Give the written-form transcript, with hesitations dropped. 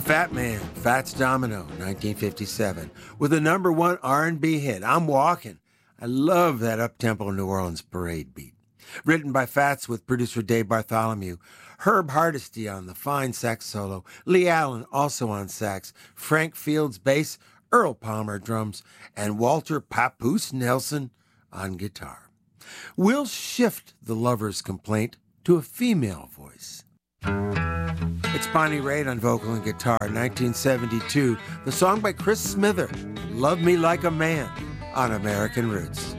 Fat Man, Fats Domino, 1957, with a number one R&B hit, I'm Walking. I love that up-tempo New Orleans parade beat. Written by Fats with producer Dave Bartholomew, Herb Hardesty on the fine sax solo, Lee Allen also on sax, Frank Fields bass, Earl Palmer drums, and Walter Papoose Nelson on guitar. We'll shift the lover's complaint to a female voice. It's Bonnie Raitt on vocal and guitar, 1972. The song by Chris Smither, Love Me Like a Man, on American Roots.